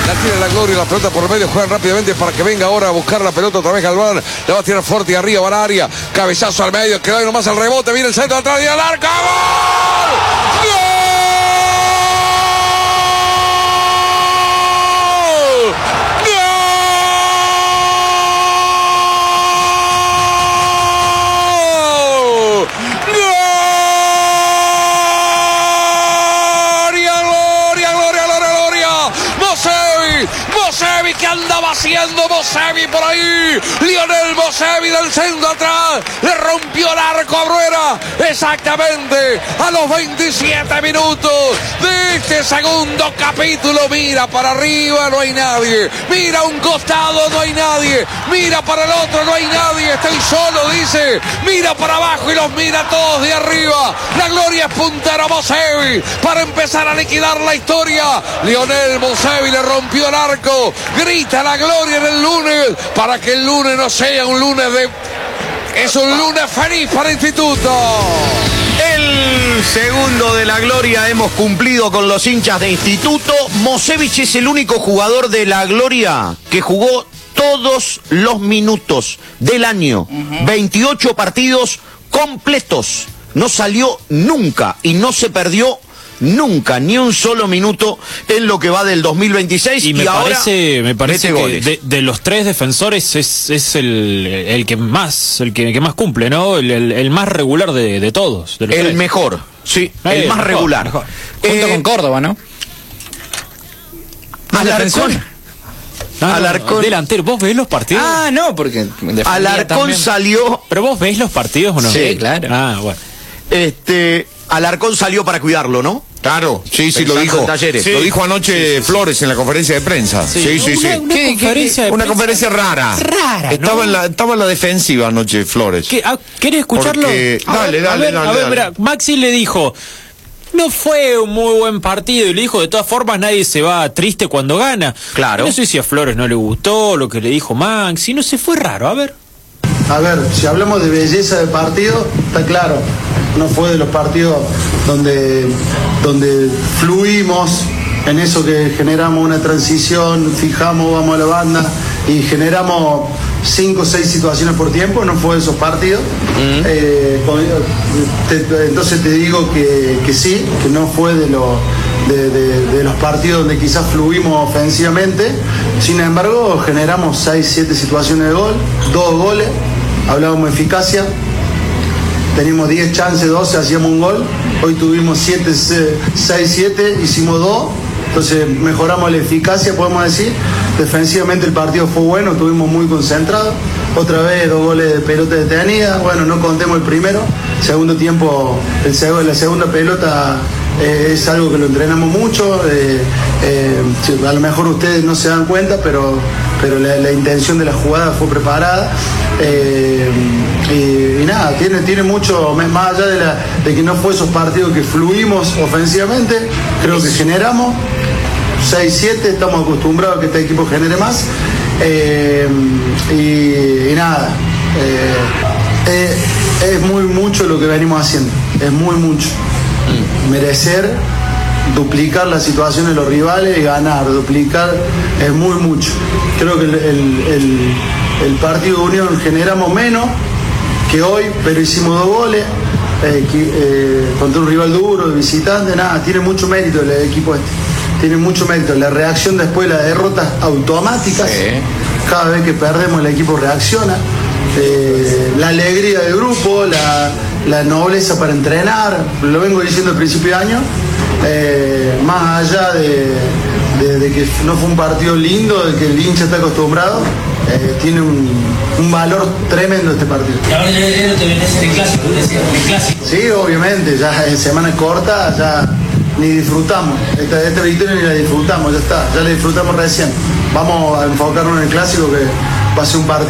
La tira la Gloria, la pelota por el medio, juegan rápidamente para que venga ahora a buscar la pelota otra vez Galván. La va a tirar fuerte y arriba, va al área. Cabezazo al medio, quedó ahí nomás el rebote, viene el centro atrás y al arco. ¡Gol! ¡Gol! Mosevi, que andaba haciendo Mosevi por ahí. Lionel Mosevi del centro atrás. Le rompió el arco a Bruera. Exactamente a los 27 minutos de este segundo capítulo. Mira para arriba, no hay nadie. Mira a un costado, no hay nadie. Mira para el otro, no hay nadie. Estoy solo, dice. Mira para abajo y los mira todos de arriba. La Gloria es puntera Mosevi para empezar a liquidar la historia. Lionel Mosevi le rompió el arco. Grita la Gloria en el lunes para que el lunes no sea un lunes de... Es un lunes feliz para Instituto. El segundo de la Gloria hemos cumplido con los hinchas de Instituto. Mosevich es el único jugador de la Gloria que jugó todos los minutos del año. 28 partidos completos. No salió nunca y no se perdió nunca, ni un solo minuto en lo que va del 2026. Y me parece que de los tres defensores es el que más cumple, ¿no? El más regular de todos. De los el tres. Mejor, sí, el más mejor, regular. Mejor. Junto con Córdoba, ¿no? Alarcón. Alarcón. Delantero, ¿vos ves los partidos? Ah, no, porque Alarcón también salió. ¿Pero vos ves los partidos o no? Sí, claro. Ah, bueno. Alarcón salió para cuidarlo, ¿no? Claro, sí, lo Pensando dijo. en Talleres. Lo dijo anoche Flores en la conferencia de prensa. Sí. Una conferencia rara. Rara, ¿no? Estaba en la defensiva anoche Flores. ¿Querés escucharlo? Porque... Dale. A ver, mirá, Maxi le dijo, no fue un muy buen partido, y le dijo, de todas formas nadie se va triste cuando gana. Claro. No sé si a Flores no le gustó lo que le dijo Maxi, no sé, fue raro, a ver. A ver, si hablamos de belleza de partido, está claro, no fue de los partidos donde fluimos en eso que generamos una transición, fijamos, vamos a la banda y generamos 5 o 6 situaciones por tiempo, no fue de esos partidos. Entonces te digo que sí, que no fue de los partidos donde quizás fluimos ofensivamente. Sin embargo, generamos 6, 7 situaciones de gol, 2 goles, hablábamos de eficacia, teníamos 10 chances, 12, hacíamos un gol. Hoy tuvimos 6, 7, hicimos 2. Entonces mejoramos la eficacia, podemos decir. Defensivamente el partido fue bueno, estuvimos muy concentrados. Otra vez 2 goles de pelota detenida. Bueno, no contemos el primero. Segundo tiempo, la segunda pelota es algo que lo entrenamos mucho. A lo mejor ustedes no se dan cuenta, pero la intención de la jugada fue preparada. Y nada, tiene mucho, más allá de que no fue esos partidos que fluimos ofensivamente, creo que generamos 6, 7, estamos acostumbrados a que este equipo genere más. Y nada, es muy mucho lo que venimos haciendo, es muy mucho. Merecer, duplicar la situación de los rivales y ganar, duplicar, es muy mucho. Creo que el partido de Unión generamos menos que hoy, pero hicimos 2 goles contra un rival duro, de visitante. Nada, tiene mucho mérito el equipo este, tiene mucho mérito. La reacción después de las derrotas automáticas, cada vez que perdemos el equipo reacciona. La alegría del grupo, la nobleza para entrenar, lo vengo diciendo al principio de año, más allá de que no fue un partido lindo, de que el hincha está acostumbrado, tiene un valor tremendo este partido. Y ahora ya te venís en el clásico, Sí, obviamente, ya en semana corta ya ni disfrutamos, esta victoria ni la disfrutamos, ya está, ya la disfrutamos recién. Vamos a enfocarnos en el clásico, que va a ser un partido